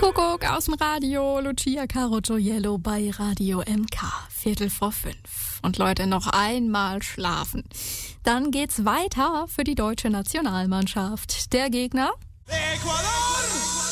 Kuckuck aus dem Radio, Lucia Caro Gioiello bei Radio MK, 4:45. Und Leute, noch einmal schlafen. Dann geht's weiter für die deutsche Nationalmannschaft. Der Gegner? Ecuador!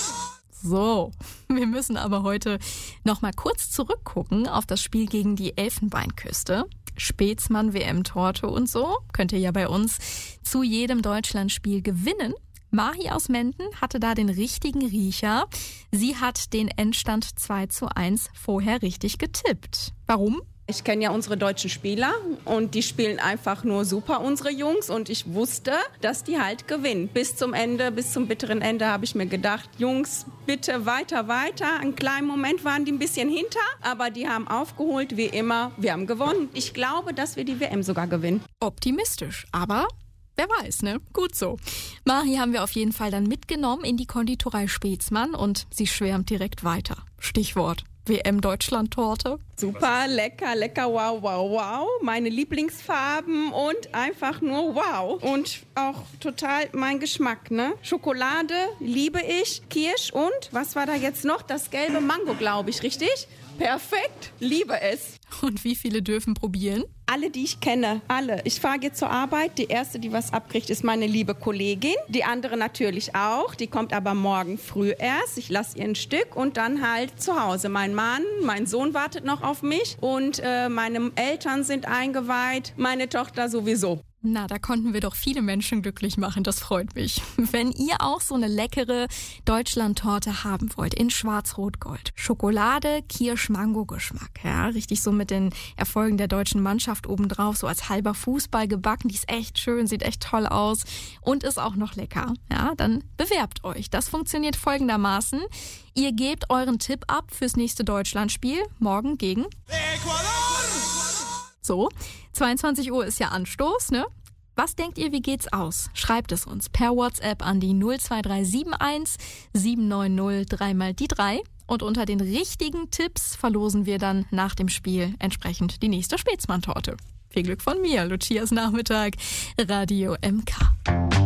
So, wir müssen aber heute noch mal kurz zurückgucken auf das Spiel gegen die Elfenbeinküste. Spätzmann, WM-Torte und so könnt ihr ja bei uns zu jedem Deutschlandspiel gewinnen. Mahi aus Menden hatte da den richtigen Riecher. Sie hat den Endstand 2:1 vorher richtig getippt. Warum? Ich kenne ja unsere deutschen Spieler und die spielen einfach nur super, unsere Jungs. Und ich wusste, dass die halt gewinnen. Bis zum Ende, bis zum bitteren Ende habe ich mir gedacht, Jungs, bitte weiter, weiter. Einen kleinen Moment waren die ein bisschen hinter, aber die haben aufgeholt, wie immer. Wir haben gewonnen. Ich glaube, dass wir die WM sogar gewinnen. Optimistisch, aber wer weiß, ne? Gut so. Mahi haben wir auf jeden Fall dann mitgenommen in die Konditorei Spätzmann und sie schwärmt direkt weiter. Stichwort WM-Deutschland-Torte. Super, lecker, lecker, wow, wow, wow. Meine Lieblingsfarben und einfach nur wow. Und auch total mein Geschmack, ne? Schokolade liebe ich, Kirsch und, was war da jetzt noch? Das gelbe Mango, glaube ich, richtig? Perfekt, liebe es. Und wie viele dürfen probieren? Alle, die ich kenne, alle. Ich fahre jetzt zur Arbeit. Die erste, die was abkriegt, ist meine liebe Kollegin. Die andere natürlich auch. Die kommt aber morgen früh erst. Ich lasse ihr ein Stück und dann halt zu Hause. Mein Mann, mein Sohn wartet noch auf mich und meine Eltern sind eingeweiht. Meine Tochter sowieso. Na, da konnten wir doch viele Menschen glücklich machen, das freut mich. Wenn ihr auch so eine leckere Deutschland-Torte haben wollt, in Schwarz-Rot-Gold, Schokolade, Kirsch-Mango-Geschmack, ja, richtig so mit den Erfolgen der deutschen Mannschaft obendrauf, so als halber Fußball gebacken, die ist echt schön, sieht echt toll aus und ist auch noch lecker, ja, dann bewerbt euch. Das funktioniert folgendermaßen. Ihr gebt euren Tipp ab fürs nächste Deutschlandspiel, morgen gegen Ecuador! So, 22 Uhr ist ja Anstoß, ne? Was denkt ihr, wie geht's aus? Schreibt es uns per WhatsApp an die 02371 790 3x3 und unter den richtigen Tipps verlosen wir dann nach dem Spiel entsprechend die nächste Spätzmann-Torte. Viel Glück von mir, Lucias Nachmittag, Radio MK.